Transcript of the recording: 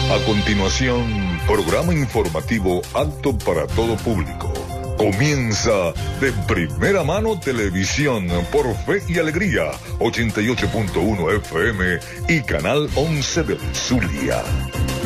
A continuación, programa informativo apto para todo público. Comienza De Primera Mano Televisión por Fe y Alegría, 88.1 FM y Canal 11 del Zulia.